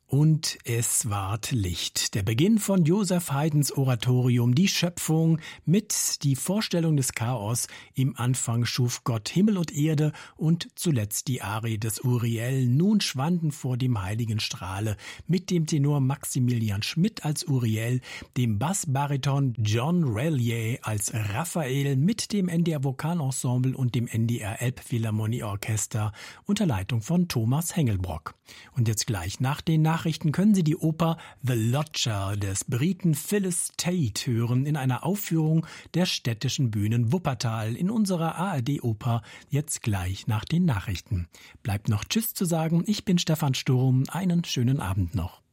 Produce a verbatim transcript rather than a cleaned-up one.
Und es ward Licht. Der Beginn von Joseph Haydns Oratorium, die Schöpfung mit die Vorstellung des Chaos. Im Anfang schuf Gott Himmel und Erde und zuletzt die Arie des Uriel. Nun schwanden vor dem heiligen Strahle mit dem Tenor Maximilian Schmidt als Uriel, dem Bassbariton John Relier als Raphael mit dem N D R Vokalensemble und dem N D R Elbphilharmonie Orchester unter Leitung von Thomas Hengelbrock. Und jetzt gleich nach den Nachrichten können Sie die Oper The Lodger des Briten Phyllis Tate hören in einer Aufführung der Städtischen Bühnen Wuppertal in unserer A R D-Oper jetzt gleich nach den Nachrichten. Bleibt noch Tschüss zu sagen. Ich bin Stefan Sturm. Einen schönen Abend noch.